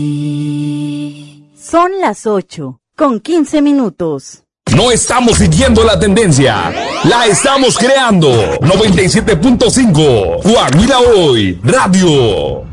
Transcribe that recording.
Son las 8:15. No estamos siguiendo la tendencia, la estamos creando. 97.5, Guajira Hoy, Radio.